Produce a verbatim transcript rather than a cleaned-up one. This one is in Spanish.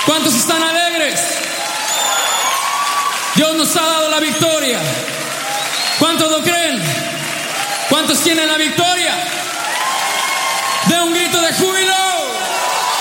¿Cuántos están alegres? Dios nos ha dado la victoria. ¿Cuántos lo creen? ¿Cuántos tienen la victoria?